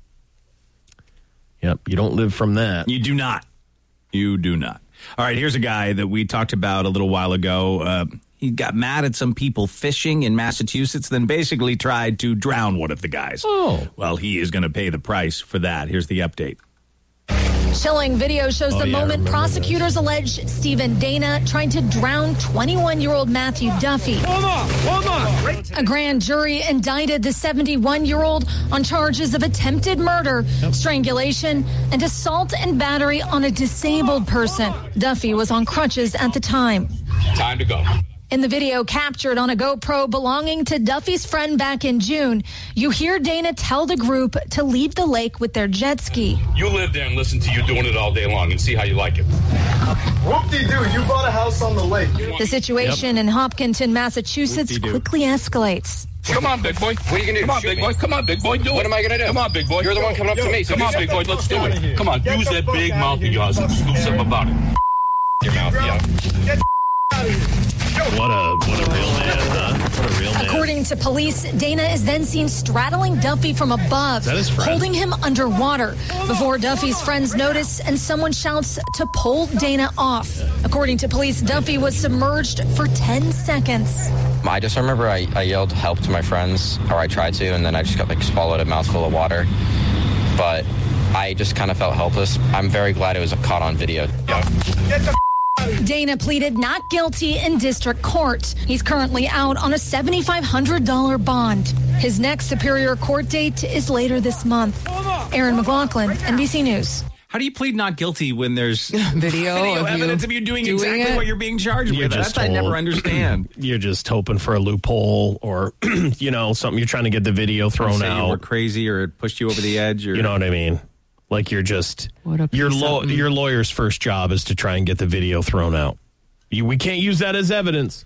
Yep, you don't live from that. You do not. You do not. All right, here's a guy that we talked about a little while ago. Uh, he got mad at some people fishing in Massachusetts, then basically tried to drown one of the guys. Oh. Well, he is going to pay the price for that. Here's the update. Chilling video shows Oh, the yeah, I moment remember prosecutors allege Stephen Dana tried to drown twenty-one-year-old Matthew Duffy. Hold on, hold on. A grand jury indicted the seventy-one-year-old on charges of attempted murder, strangulation, and assault and battery on a disabled person. Duffy was on crutches at the time. Time to go. In the video captured on a GoPro belonging to Duffy's friend back in June, you hear Dana tell the group to leave the lake with their jet ski. You live there and listen to you doing it all day long and see how you like it. Whoop-de-doo, you bought a house on the lake. The situation yep. in Hopkinton, Massachusetts Whoop-de-doo. quickly escalates. Come on, big boy. What are you going to do? Come on, big me? boy. Come on, big boy. Do what it. am I going to do? Come on, big boy. You're the one coming up yo, to me. So come on, big boy. Let's do it. Come on, Get use that big mouth of yours and do something about it. Your mouth, yeah. Get out of here. What a what a real man, huh? What a real man. According to police, Dana is then seen straddling Duffy from above, Is that his friend? holding him underwater before Duffy's friends notice and someone shouts to pull Dana off. According to police, Duffy was submerged for ten seconds. I just remember I, I yelled help to my friends, or I tried to, and then I just got like swallowed a mouthful of water. But I just kind of felt helpless. I'm very glad it was caught on video. Get the Dana pleaded not guilty in district court. He's currently out on a seventy-five hundred dollars bond. His next Superior Court date is later this month. Aaron McLaughlin, N B C News. How do you plead not guilty when there's Video, video of evidence you of you doing, doing exactly it? what you're being charged You're with? just That's I never told. understand. You're just hoping for a loophole or, you know, something you're trying to get the video thrown Say out. you were crazy or it pushed you over the edge. Or You know what I mean? Like you're just What a your piece law of- your lawyer's first job is to try and get the video thrown out. You, we can't use that as evidence.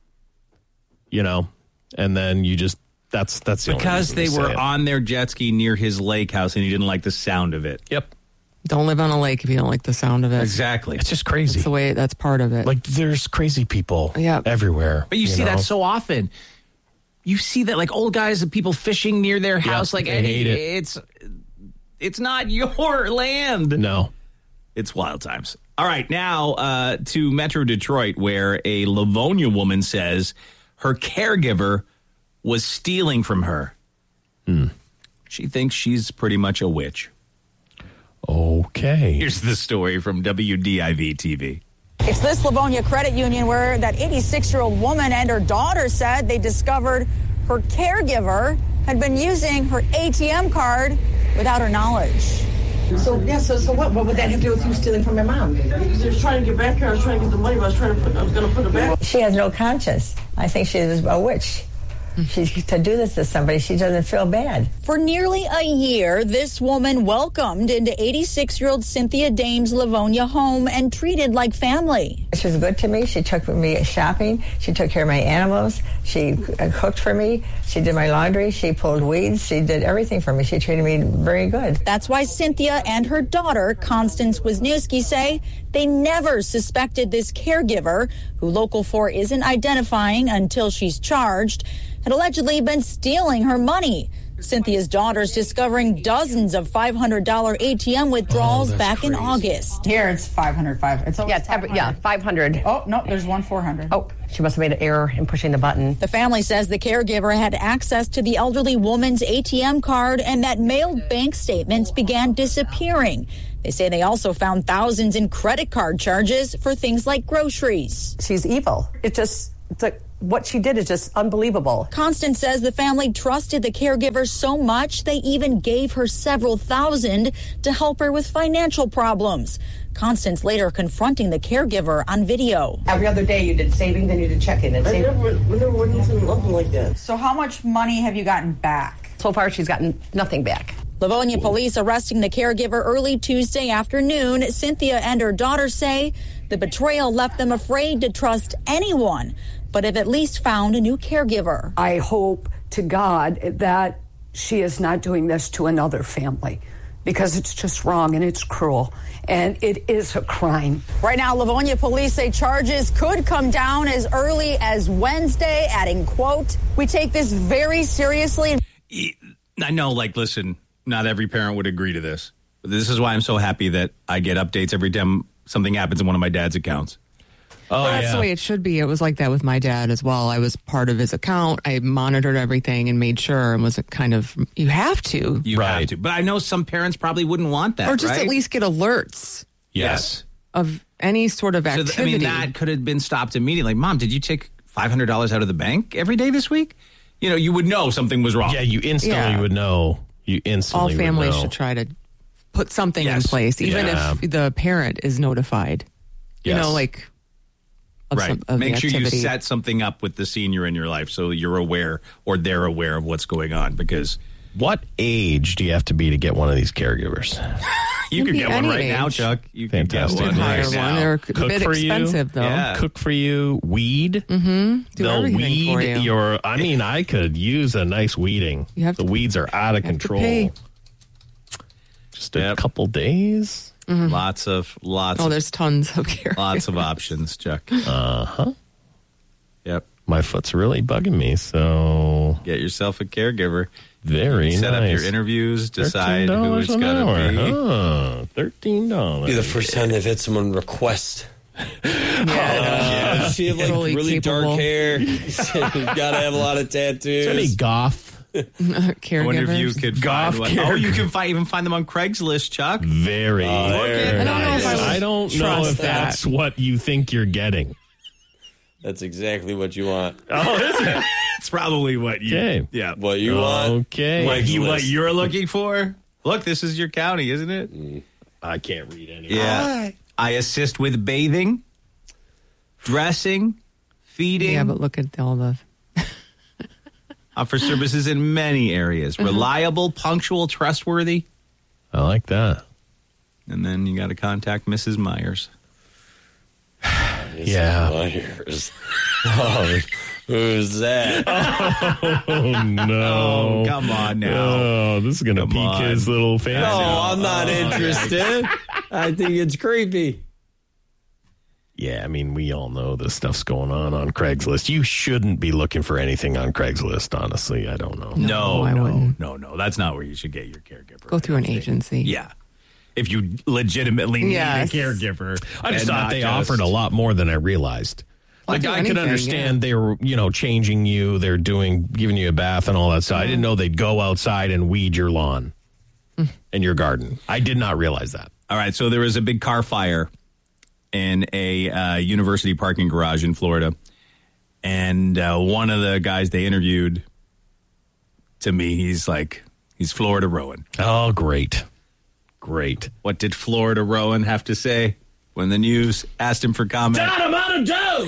You know, and then you just that's that's the only because reason they to say were it. on their jet ski near his lake house and he didn't like the sound of it. Yep, Don't live on a lake if you don't like the sound of it. Exactly. it's just crazy. That's the way. That's part of it. Like there's crazy people Yeah. everywhere. But you, see know? that so often. You see that like old guys and people fishing near their house. like they hate it. It's it's not your land. No. It's wild times. All right, now uh, to Metro Detroit, where a Livonia woman says her caregiver was stealing from her. Hmm. She thinks she's pretty much a witch. Okay. Here's the story from W D I V T V. It's this Livonia Credit Union where that eighty-six-year-old woman and her daughter said they discovered her caregiver had been using her A T M card without her knowledge. So, yeah, so, so what, what would that have to do with you stealing from your mom? Because I was trying to get back here, I was trying to get the money, but I was trying to put, I was going to put it back. She has no conscience. I think she is a witch. She, to do this to somebody, she doesn't feel bad. For nearly a year, this woman welcomed into eighty-six-year-old Cynthia Dame's Livonia home and treated like family. She was good to me. She took me shopping. She took care of my animals. She uh, cooked for me. She did my laundry. She pulled weeds. She did everything for me. She treated me very good. That's why Cynthia and her daughter, Constance Wisniewski, say they never suspected this caregiver, who Local four isn't identifying until she's charged, had allegedly been stealing her money. Cynthia's daughter's discovering dozens of five hundred dollars A T M withdrawals Oh, back crazy. in August. Here it's five hundred. Five. It's always Yeah, it's every, yeah, five hundred. Oh no, there's one four hundred. Oh, she must have made an error in pushing the button. The family says the caregiver had access to the elderly woman's A T M card and that mailed bank statements began disappearing. They say they also found thousands in credit card charges for things like groceries. She's evil. It just, it's like, what she did is just unbelievable. Constance says the family trusted the caregiver so much they even gave her several thousand to help her with financial problems. Constance later confronting the caregiver on video. Every other day you did saving, then you did checking. And I never, we never went into nothing like that. So how much money have you gotten back? So far, she's gotten nothing back. Livonia police arresting the caregiver early Tuesday afternoon. Cynthia and her daughter say the betrayal left them afraid to trust anyone, but have at least found a new caregiver. I hope to God that she is not doing this to another family, because it's just wrong and it's cruel and it is a crime. Right now, Livonia police say charges could come down as early as Wednesday, adding, quote, "We take this very seriously." I know, like, listen, not every parent would agree to this. But this is why I'm so happy that I get updates every time something happens in one of my dad's accounts. Oh, well, that's yeah. the way it should be. It was like that with my dad as well. I was part of his account. I monitored everything and made sure, and was a kind of, you have to. You right. have to. But I know some parents probably wouldn't want that, Or just right? at least get alerts. Yes. Of any sort of activity. So th- I mean, that could have been stopped immediately. Mom, did you take five hundred dollars out of the bank every day this week? You know, you would know something was wrong. Yeah, you instantly Yeah. would know. You instantly All families would know. should try to put something Yes. in place, even Yeah. if the parent is notified. You Yes. know, like... Of Right. some, of Make the sure you activity. set something up with the senior in your life so you're aware, or they're aware of what's going on. Because what age do you have to be to get one of these caregivers? you Can could be get one any right now, age. Chuck. You Fantastic. could get one Hire right one. now. They're a Cook bit for expensive, you. though. Yeah. Cook for you, weed. Mm-hmm. Do They'll everything weed for you. your. I mean, I could use a nice weeding. You have the to- weeds are out of have to control. pay. Just a Yep. couple days. Mm-hmm. Lots of, lots Oh, of, there's tons of care. lots of options, Chuck. Uh huh. Yep. My foot's really bugging me, so Get yourself a caregiver. very Set nice. up your interviews, decide who thirteen it's dollars an going hour, to be. Huh? Thirteen dollars. Be the first time they've had someone request. Yeah. Uh, she have like Totally really capable. dark hair. Gotta have a lot of tattoos. Any goth? Caregivers. I wonder if you could Goth find one. Oh, you caregiver. can find, even find them on Craigslist, Chuck. Very. Oh, there. I don't know if I would I don't know trust if that. that's what you think you're getting. That's exactly what you want. Oh, is it? It's probably what you. Okay. Yeah. What you want. Okay. What, you, what Craigslist. you're looking for? Look, this is your county, isn't it? Mm. I can't read anymore. Yeah. I assist with bathing, dressing, feeding. Yeah, but look at all the... Offer services in many areas. Reliable, punctual, trustworthy. I like that. And then you got to contact Missus Myers. Yeah. Myers. Oh, who's that? Oh, no. Oh, come on now. Oh, this is going to Come pique on. his little fancy. No, I'm not interested. I think it's creepy. Yeah, I mean, we all know this stuff's going on on Craigslist. You shouldn't be looking for anything on Craigslist, honestly. I don't know. No, I no, wouldn't. no, no. That's not where you should get your caregiver. Go through an agency. Yeah. If you legitimately need Yes. a caregiver. I just and thought not they just- offered a lot more than I realized. Well, Like, do I could anything, understand yeah. they were, you know, changing you. They're doing, giving you a bath and all that stuff. I didn't know they'd go outside and weed your lawn and your garden. I did not realize that. All right, so there was a big car fire in a uh, university parking garage in Florida. And uh, one of the guys they interviewed, to me, he's like, he's Florida Rowan. Oh, great. Great. What did Florida Rowan have to say when the news asked him for comment? Dad, I'm out of dough!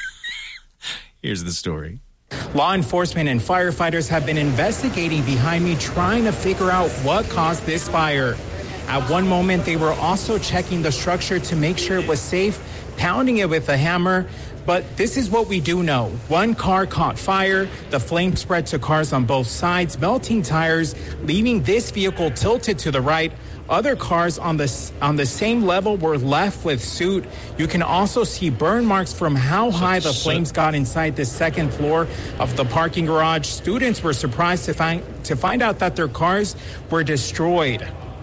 Here's the story. Law enforcement and firefighters have been investigating behind me, trying to figure out what caused this fire. At one moment, they were also checking the structure to make sure it was safe, pounding it with a hammer. But this is what we do know. One car caught fire. The flame spread to cars on both sides, melting tires, leaving this vehicle tilted to the right. Other cars on the, on the same level were left with soot. You can also see burn marks from how high the flames got inside the second floor of the parking garage. Students were surprised to find, to find out that their cars were destroyed.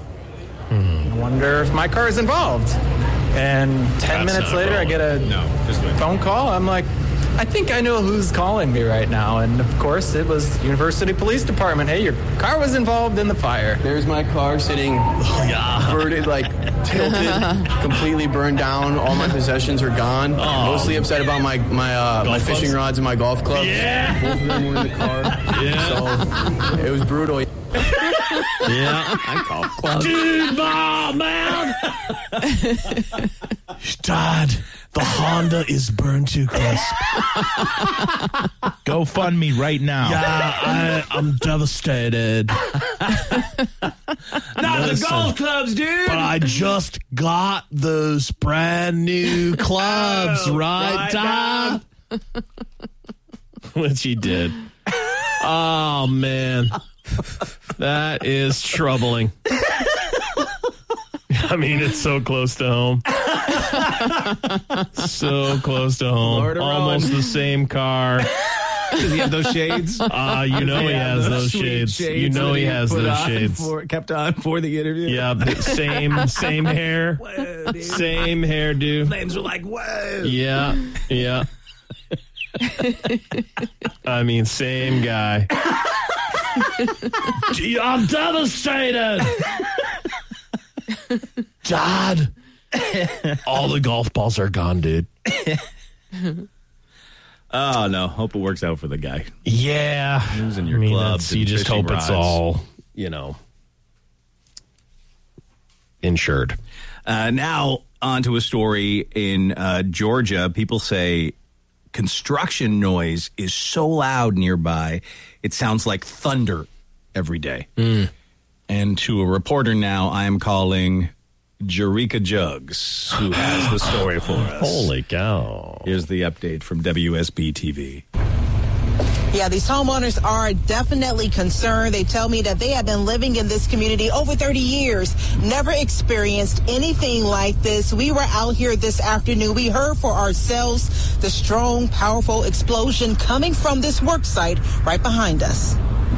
I wonder if my car is involved. And ten That's minutes not later, I wrong. get a No, just wait. phone call. I'm like, I think I know who's calling me right now. And of course, it was University Police Department. Hey, your car was involved in the fire. There's my car sitting verted, like tilted, completely burned down. All my possessions are gone. Oh. Mostly upset about my my uh, my Golf fishing clubs? rods and my golf clubs. Yeah. Both of them were in the car. Yeah. So it was brutal. Yeah. I golf club. Dude, mom, man. Dad, the Honda is burned to crisp. Go fund me right now. Yeah, I, I'm devastated. Not Listen, the golf clubs, dude! But I just got those brand new clubs, Oh, right, right, Dad? Which he did. Oh, man. That is troubling. I mean, it's so close to home. So close to home. Florida Almost Ron. the same car. Does he have those shades? Uh, you know he Yeah, has those those sweet shades. You know that he has put those on shades. For, kept on for the interview. Yeah, the same same hair. Whoa, dude. Same hairdo. Flames were like, whoa. Yeah, yeah. I mean, same guy. Gee, I'm devastated. Dad, all the golf balls are gone, dude. Oh, no. Hope it works out for the guy. Yeah. Losing your I mean, clubs. you and just fishing hope it's rods. all, you know, insured. Uh, now, on to a story in uh, Georgia. People say construction noise is so loud nearby, it sounds like thunder every day. Mm. And to a reporter now, I am calling Jerika Jugs, who has the story for us. Holy cow. Here's the update from W S B T V. Yeah, these homeowners are definitely concerned. They tell me that they have been living in this community over thirty years, never experienced anything like this. We were out here this afternoon. We heard for ourselves the strong, powerful explosion coming from this work site right behind us.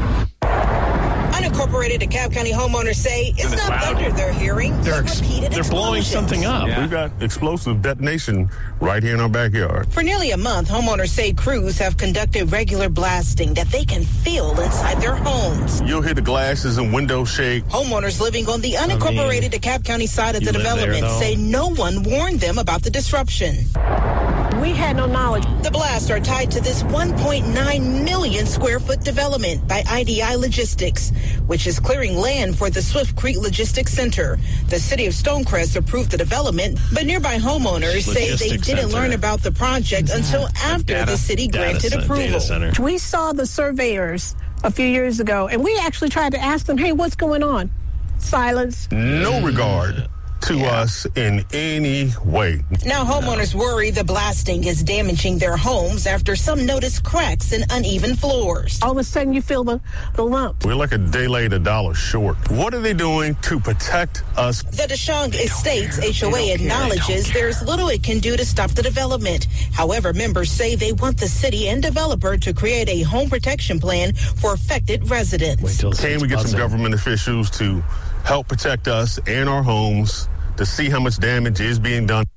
Unincorporated DeKalb County homeowners say it's not thunder they're hearing, They're, but ex- repeated they're blowing explosions. something up. We've got explosive detonation right here in our backyard. For nearly a month, homeowners say crews have conducted regular blasting that they can feel inside their homes. You'll hear the glasses and windows shake. Homeowners living on the unincorporated DeKalb County side of you the live there, development though? say no one warned them about the disruption. We had no knowledge. The blasts are tied to this one point nine million square foot development by I D I Logistics, which is clearing land for the Swift Creek Logistics Center. The city of Stonecrest approved the development, but nearby homeowners say they Logistics didn't Center. learn about the project until after Data- the city data granted cen- approval. data center. We saw the surveyors a few years ago, and we actually tried to ask them, hey, what's going on? Silence. No regard to us in any way. Now homeowners worry the blasting is damaging their homes after some noticed cracks and uneven floors. All of a sudden, you feel the, the lump. We're like a day late, a dollar short. What are they doing to protect us? The Deshong Estates H O A acknowledges there's little it can do to stop the development. However, members say they want the city and developer to create a home protection plan for affected residents. Can we get some government officials to help protect us and our homes, to see how much damage is being done?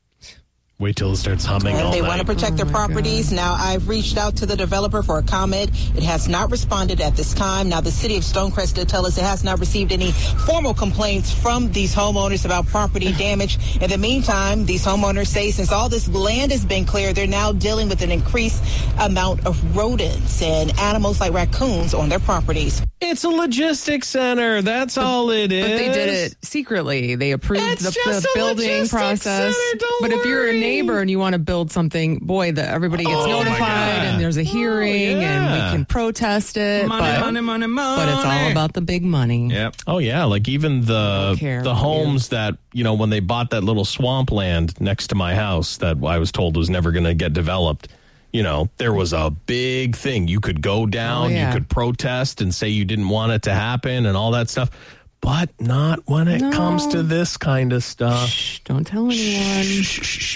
Wait till it starts humming all And they night. want to protect their properties. Now, I've reached out to the developer for a comment. It has not responded at this time. Now, the city of Stonecrest did tell us it has not received any formal complaints from these homeowners about property damage. In the meantime, these homeowners say since all this land has been cleared, they're now dealing with an increased amount of rodents and animals like raccoons on their properties. It's a logistics center. That's all it is. But they did it secretly. They approved It's the, just the a building logistics process. center, don't But if you're a worry. neighbor and you want to build something, boy, the, everybody gets Oh, my notified God. and there's a hearing and we yeah. can protest it. Money, but, money, money, money. but it's all about the big money. Yep. Oh yeah, like even the care the about homes that, you know, when they bought that little swampland next to my house that I was told was never going to get developed, you know, there was a big thing. You could go down, Oh, yeah. you could protest and say you didn't want it to happen and all that stuff. But not when it No. comes to this kind of stuff. Shh, don't tell anyone.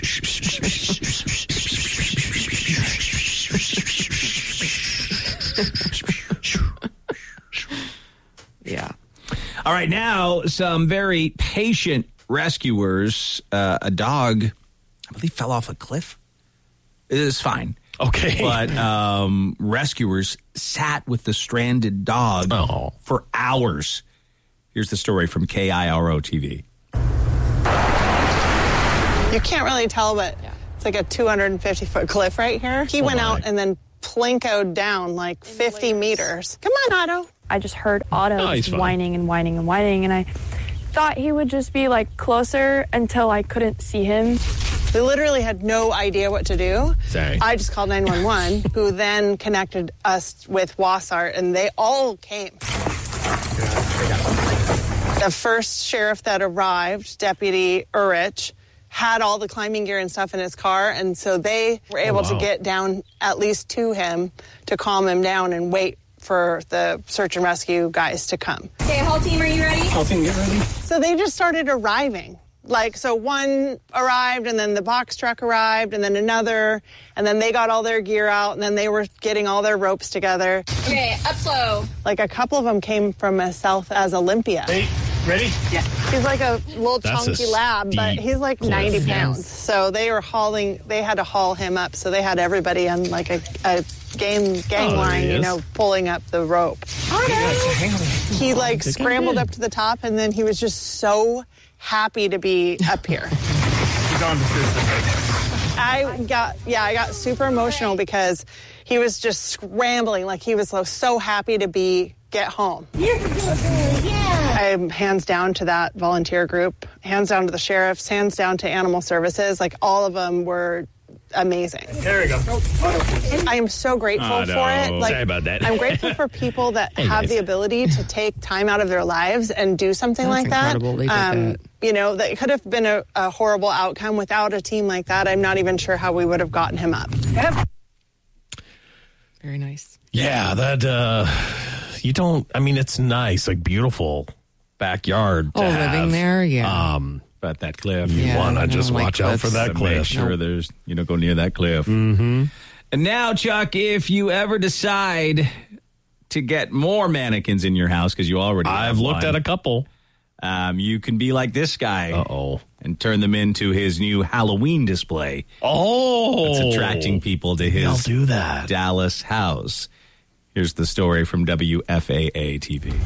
Yeah. All right, now some very patient rescuers. Uh, a dog, I believe, fell off a cliff. It is fine. Okay. But um, rescuers sat with the stranded dog Oh. for hours. Here's the story from K I R O T V. You can't really tell, but it's like a two hundred fifty foot cliff right here. He Oh went my. out and then plinkoed down like fifty meters. Come on, Otto. I just heard Otto Oh, he's just fine. whining and whining and whining, and I thought he would just be like closer until I couldn't see him. We literally had no idea what to do. Sorry. I just called nine one one, who then connected us with Wassart, and they all came. The first sheriff that arrived, Deputy Urich, had all the climbing gear and stuff in his car, and so they were able Oh, wow. to get down at least to him to calm him down and wait for the search and rescue guys to come. Okay, whole team, are you ready? Whole team, get ready. So they just started arriving. Like, so one arrived, and then the box truck arrived, and then another, and then they got all their gear out, and then they were getting all their ropes together. Okay, up slow. Like, a couple of them came from as south as Olympia. Hey, ready? Yeah. He's like a little That's chunky a lab, but steep he's like cliff. ninety pounds. Yes. So they were hauling, they had to haul him up. So they had everybody on like a, a game gang Oh, there line, he you is. know, pulling up the rope. He like scrambled up to the top, and then he was just so happy to be up here. He's on the system. I got, yeah, I got super emotional because he was just scrambling. Like he was so, so happy to be, get home. I'm hands down to that volunteer group, hands down to the sheriffs, hands down to animal services. Like all of them were amazing. There we go. I am so grateful Oh, for no. it. Like, Sorry about that. I'm grateful for people that Hey, have guys. the ability to take time out of their lives and do something That's like incredible. They that. did that. You know, that could have been a, a horrible outcome without a team like that. I'm not even sure how we would have gotten him up. Very nice. Yeah, that, uh, you don't, I mean, it's nice, like beautiful backyard. to Oh, have. living there, yeah. Um, About that cliff. you Yeah, want I to don't just like watch out for cliffs. that To cliff. Make sure there's, you don't go near that cliff. Mm-hmm. And now, Chuck, if you ever decide to get more mannequins in your house, because you already I've have looked one, at a couple. um, you can be like this guy. Uh-oh. And turn them into his new Halloween display. Oh. It's attracting people to his I'll do that. Dallas house. Here's the story from W F A A T V.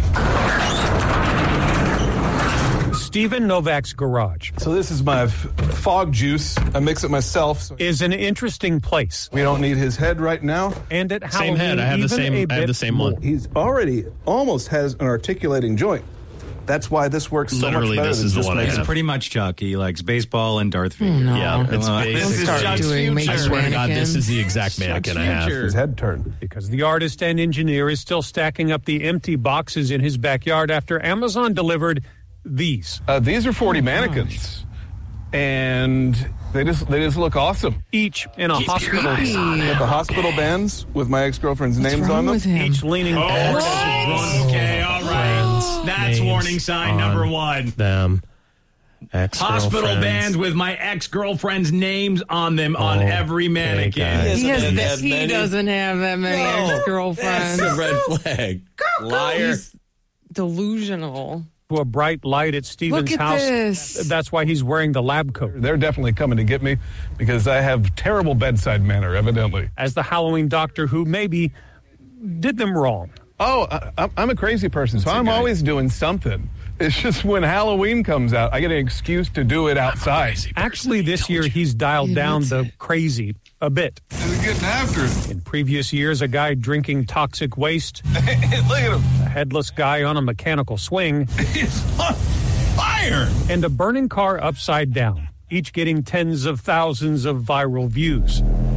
Stephen Novak's garage So this is my f- fog juice. I mix it myself. So is an interesting place. we don't need his head right now. And at Same Halloween, head. I have the even same- a I have bit the same more. one. He's already almost has an articulating joint. That's why this works so Literally, much better this than is the just one I making- have. Pretty much Chuck. He likes baseball and Darth Vader. no. Yeah, it's Well, basically. this is Start Chuck's doing future. makeup I swear to God, this mannequins. is the exact mannequin I have. future. his head turned. Because the artist and engineer is still stacking up the empty boxes in his backyard after Amazon delivered these. Uh, these are forty mannequins, and they just they just look awesome. Each in a Keep your hospital, eyes on With the hospital bands with my ex girlfriend's What's names wrong on them. with him? each leaning forward. Okay, all right. That's Names warning sign number on one. Them. Hospital Ex-girlfriends. bands with my ex-girlfriend's names on them on Oh, every mannequin. guys. He, has Hasn't that, had he many. doesn't have that many No. ex-girlfriends. That's a red flag. Liar. He's delusional. To a bright light at Stephen's Look at house. this. That's why he's wearing the lab coat. They're definitely coming to get me because I have terrible bedside manner, evidently. As the Halloween doctor who maybe did them wrong. Oh, I, I'm a crazy person, so I'm guy. always doing something. It's just when Halloween comes out, I get an excuse to do it outside. Actually, this year he's dialed down the crazy a bit. They're getting after it. In previous years, a guy drinking toxic waste, Look at him. a headless guy on a mechanical swing, It's on fire. and a burning car upside down, each getting tens of thousands of viral views.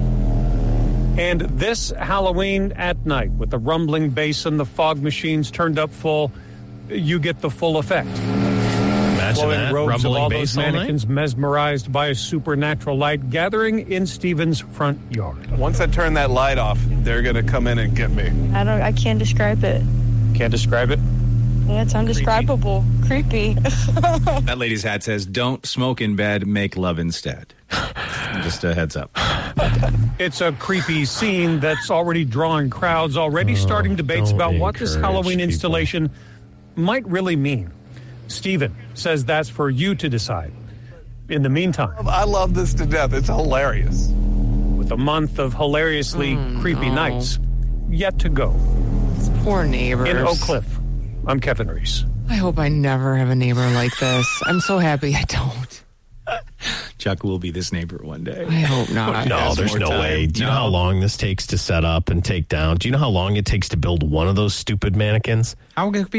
And this Halloween at night, with the rumbling bass and the fog machines turned up full, you get the full effect. Imagine Flowing that. robes of Rumbling all bass those all night. mannequins mesmerized by a supernatural light gathering in Stephen's front yard. Once I turn that light off, they're going to come in and get me. I don't. I can't describe it. Can't describe it. Yeah, it's undescribable. Creepy. That lady's hat says, "Don't smoke in bed, make love instead." Just a heads up. It's a creepy scene that's already drawing crowds, already starting debates don't about what this encourage Halloween people. installation might really mean. Stephen says that's for you to decide. In the meantime, I love this to death. It's hilarious. with a month of hilariously creepy no. nights yet to go. Poor neighbors. In Oak Cliff, I'm Kevin Reese. I hope I never have a neighbor like this. I'm so happy I don't. Chuck will be this neighbor one day. I hope not. No, Has there's more no time. way. Do you know No. how long this takes to set up and take down? Do you know how long it takes to build one of those stupid mannequins? How